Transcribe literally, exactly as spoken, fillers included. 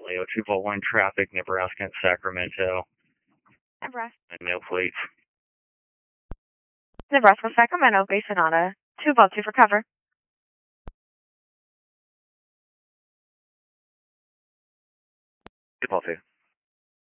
Leo two Volt one traffic, Nebraska and Sacramento. Nebraska. And mail plates. Nebraska, Sacramento, Bay Sonata. two Volt two for cover. two Volt two.